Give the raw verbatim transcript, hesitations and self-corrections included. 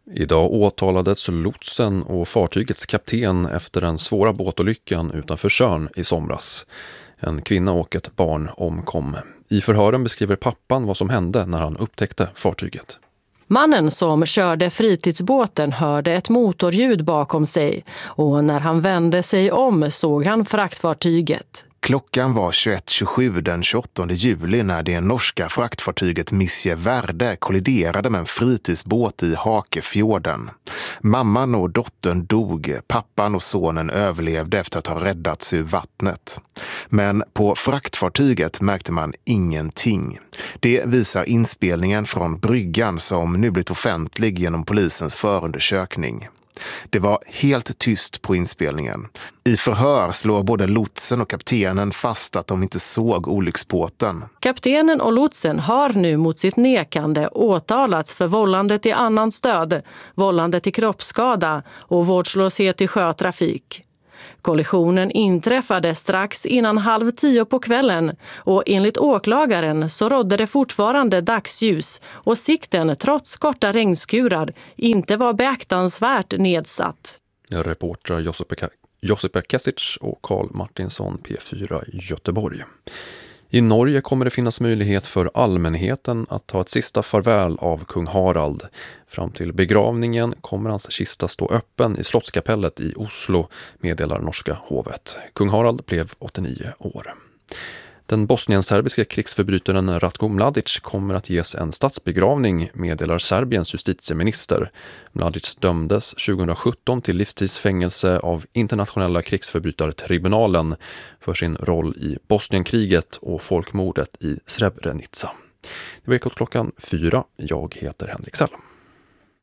Idag åtalades lotsen och fartygets kapten efter den svåra båtolyckan utanför Tjörn i somras. En kvinna och ett barn omkom. I förhören beskriver pappan vad som hände när han upptäckte fartyget. Mannen som körde fritidsbåten hörde ett motorljud bakom sig och när han vände sig om såg han fraktfartyget. Klockan var tjugoett tjugosju den tjugoåttonde juli när det norska fraktfartyget Misje Värde kolliderade med en fritidsbåt i Hakefjorden. Mamman och dottern dog, pappan och sonen överlevde efter att ha räddats ur vattnet. Men på fraktfartyget märkte man ingenting. Det visar inspelningen från bryggan som nu blivit offentlig genom polisens förundersökning. Det var helt tyst på inspelningen. I förhör slår både lotsen och kaptenen fast att de inte såg olycksbåten. Kaptenen och lotsen har nu mot sitt nekande åtalats för vållande till annans död, vållande till kroppsskada och vårdslöshet i sjötrafik. Kollisionen inträffade strax innan halv tio på kvällen och enligt åklagaren så rådde det fortfarande dagsljus och sikten trots korta regnskurar inte var beaktansvärt nedsatt. Reporter Josipka, Josipka Kesic och Karl Martinsson, P fyra Göteborg. I Norge kommer det finnas möjlighet för allmänheten att ta ett sista farväl av kung Harald. Fram till begravningen kommer hans kista stå öppen i slottskapellet i Oslo, meddelar norska hovet. Kung Harald blev åttionio år. Den bosnienserbiska krigsförbrytaren Ratko Mladic kommer att ges en statsbegravning, meddelar Serbiens justitieminister. Mladic dömdes tjugosjutton till livstidsfängelse av internationella krigsförbrytartribunalen för sin roll i Bosnienkriget och folkmordet i Srebrenica. Det var Ekot klockan fyra. Jag heter Henrik Sell.